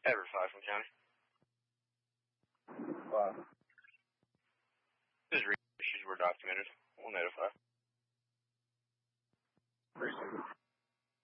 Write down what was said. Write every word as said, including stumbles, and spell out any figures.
Edward five from County. Wow. His issues were documented. We'll notify.